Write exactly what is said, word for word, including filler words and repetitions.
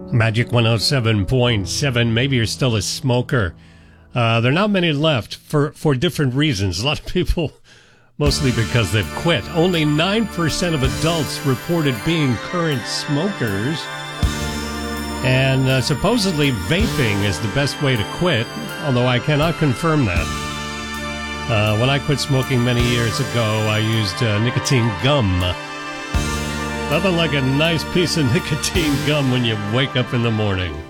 Magic one oh seven point seven. Maybe you're still a smoker. Uh, there are not many left for, for different reasons. A lot of people, mostly because they've quit. Only nine percent of adults reported being current smokers. And uh, supposedly vaping is the best way to quit, although I cannot confirm that. Uh, when I quit smoking many years ago, I used uh, nicotine gum. Nothing like a nice piece of nicotine gum when you wake up in the morning.